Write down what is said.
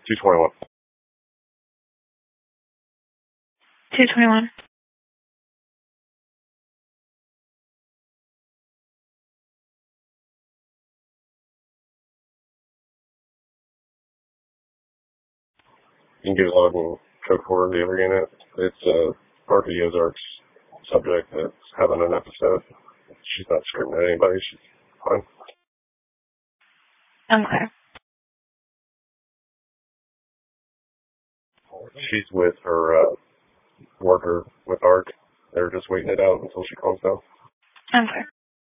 221. 221. You can get a log and code for the other unit. It's part of the Ozarks subject that's having an episode. She's not screaming at anybody. She's fine. Okay. She's with her worker with ARC. They're just waiting it out until she calms down. Okay.